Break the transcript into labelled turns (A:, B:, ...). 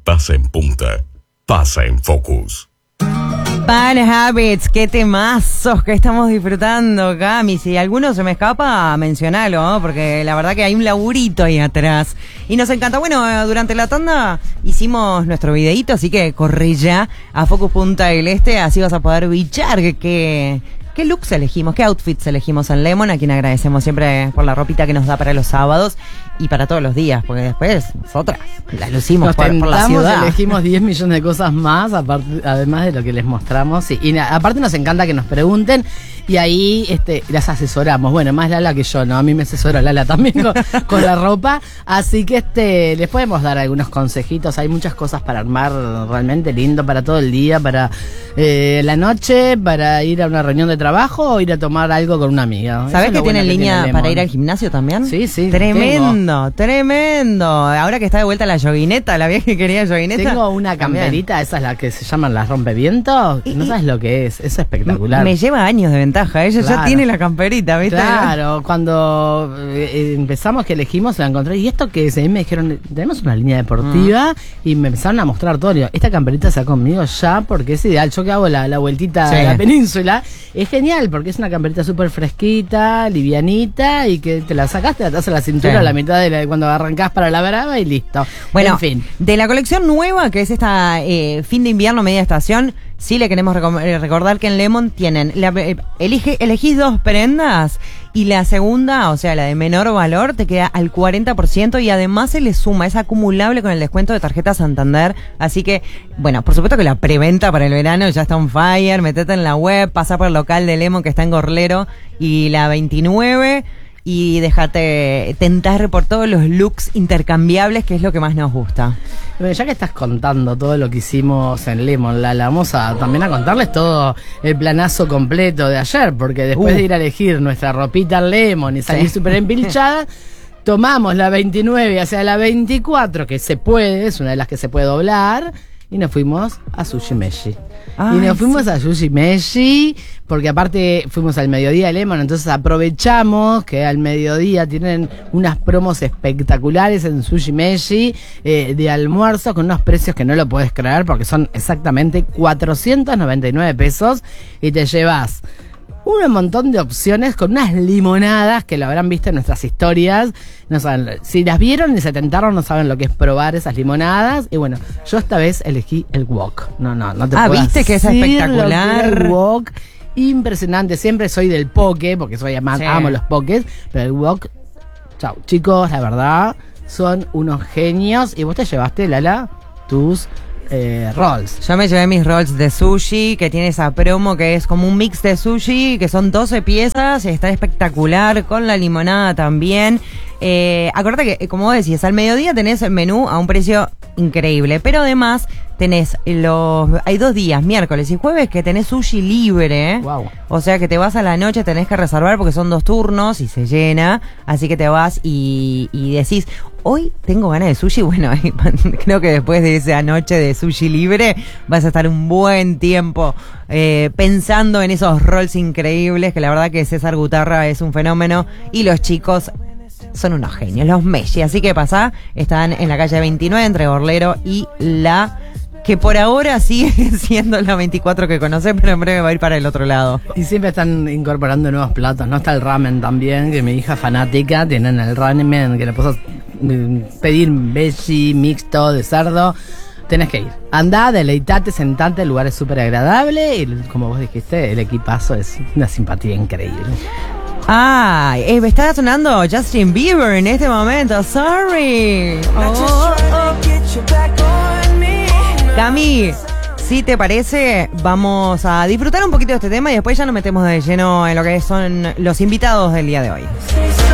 A: pasa en Punta, pasa en Focus.
B: Bad Habits, qué temazos que estamos disfrutando, Cami. Si alguno se me escapa, mencionalo, ¿no? Porque la verdad que hay un laburito ahí atrás. Y nos encanta. Bueno, durante la tanda hicimos nuestro videíto, así que corre ya a Focus Punta del Este, así vas a poder bichar qué looks elegimos, qué outfits elegimos en Lemon, a quien agradecemos siempre por la ropita que nos da para los sábados y para todos los días, porque después nosotras la lucimos por la ciudad.
C: Elegimos 10 millones de cosas más, además de lo que les mostramos. Y aparte nos encanta que nos pregunten y ahí las asesoramos. Bueno, más Lala que yo, ¿no? A mí me asesora Lala también con la ropa. Así que les podemos dar algunos consejitos. Hay muchas cosas para armar realmente lindo para todo el día, para la noche, para ir a una reunión de trabajo o ir a tomar algo con una amiga.
B: ¿Sabés que tienen línea para ir al gimnasio también?
C: Sí, sí.
B: Tremendo. Ahora que está de vuelta la yoguineta, la vieja que quería yoguineta.
C: Tengo una camperita, esa es la que se llaman las rompevientos. No sabes lo que es espectacular.
B: Me lleva años de ventaja, ella ya tiene la camperita, ¿viste?
C: Claro, cuando empezamos que elegimos la encontré, y esto que me dijeron, tenemos una línea deportiva, y me empezaron a mostrar todo. Digo, esta camperita está conmigo ya porque es ideal. Yo que hago la vueltita a la península, es genial porque es una camperita súper fresquita, livianita, y que te la sacaste, te das a la cintura a la mitad de cuando arrancás para la brava y listo.
B: Bueno,
C: en fin.
B: De la colección nueva, que es esta fin de invierno, media estación, sí le queremos recordar que en Lemon tienen, elegís 2 prendas y la segunda, o sea, la de menor valor, te queda al 40% y además se le suma, es acumulable con el descuento de tarjeta Santander. Así que, bueno, por supuesto que la preventa para el verano ya está on fire, metete en la web, pasa por el local de Lemon que está en Gorlero y la 29 y déjate tentar por todos los looks intercambiables, que es lo que más nos gusta.
C: Bueno, ya que estás contando todo lo que hicimos en Lemon, Lala, vamos también a contarles todo el planazo completo de ayer, porque después de ir a elegir nuestra ropita en Lemon y salir súper empilchada, tomamos la 29 hacia la 24, que se puede, es una de las que se puede doblar, y nos fuimos a Sushi Meshi. A Sushi Meshi, porque aparte fuimos al mediodía de Lemon, entonces aprovechamos que al mediodía tienen unas promos espectaculares en Sushi Meshi de almuerzo con unos precios que no lo puedes creer, porque son exactamente 499 pesos y te llevas un montón de opciones con unas limonadas que lo habrán visto en nuestras historias. No saben, si las vieron y se tentaron, no saben lo que es probar esas limonadas. Y bueno, yo esta vez elegí el wok. No te puedo
B: ¿viste que es espectacular?
C: El wok, impresionante. Siempre soy del poke, porque amo los pokés, pero el wok, chau. Chicos, la verdad, son unos genios. Y vos te llevaste, Lala, tus rolls.
B: Yo me llevé mis rolls de sushi, que tiene esa promo que es como un mix de sushi, que son 12 piezas, está espectacular, con la limonada también. Acordate que, como vos decías, al mediodía tenés el menú a un precio increíble, pero además tenés hay 2 días, miércoles y jueves, que tenés sushi libre.
C: Wow.
B: O sea que te vas a la noche, tenés que reservar porque son 2 turnos y se llena, así que te vas y decís, hoy tengo ganas de sushi. Bueno, creo que después de esa noche de sushi libre vas a estar un buen tiempo pensando en esos rolls increíbles, que la verdad que César Gutarra es un fenómeno y los chicos son unos genios, los Meshi. Así que pasá, están en la calle 29 entre Gorlero y la que por ahora sigue siendo la 24 que conocés, pero en breve va a ir para el otro lado.
C: Y siempre están incorporando nuevos platos, ¿no? Está el ramen también, que mi hija fanática, tienen el ramen que le puedes pedir veggie, mixto, de cerdo. Tenés que ir. Andá, deleitate, sentate, el lugar es súper agradable y, como vos dijiste, el equipazo es una simpatía increíble.
B: Me está sonando Justin Bieber en este momento. Sorry. Cami, si te parece, vamos a disfrutar un poquito de este tema y después ya nos metemos de lleno en lo que son los invitados del día de hoy.